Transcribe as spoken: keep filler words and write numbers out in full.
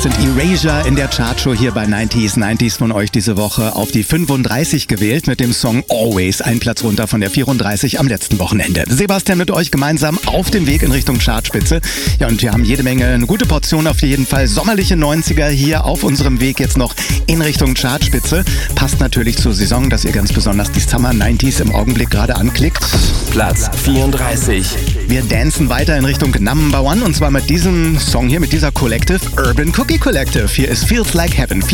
Das sind Erasure in der Chartshow hier bei neunziger neunzig von euch diese Woche auf die fünfunddreißig gewählt mit dem Song Always, ein Platz runter von der vierunddreißig am letzten Wochenende. Sebastian mit euch gemeinsam auf dem Weg in Richtung Chartspitze. Ja, und wir haben jede Menge, eine gute Portion auf jeden Fall sommerliche neunziger hier auf unserem Weg jetzt noch in Richtung Chartspitze. Passt natürlich zur Saison, dass ihr ganz besonders die Summer neunziger im Augenblick gerade anklickt. Platz vierunddreißig. Wir dancen weiter in Richtung Number One und zwar mit diesem Song hier, mit dieser Collective, Urban Cookie Collective. Hier ist Feels Like Heaven.